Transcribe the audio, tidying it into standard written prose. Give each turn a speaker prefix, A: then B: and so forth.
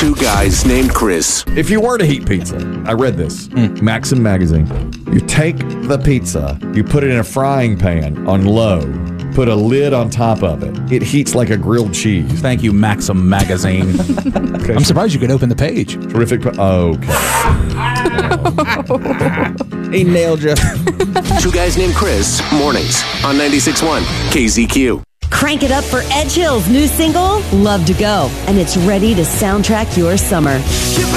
A: Two guys named Chris.
B: If you were to heat pizza, I read this, Maxim magazine. You take the pizza, you put it in a frying pan on low, put a lid on top of it. It heats like a grilled cheese.
C: Thank you, Maxim Magazine.
B: Okay.
C: I'm surprised you could open the page.
B: Terrific. Okay. He nailed you.
A: Two guys named Chris. Mornings on 96.1 KZQ.
D: Crank it up for Edge Hill's new single, Love to Go, and it's ready to soundtrack your summer.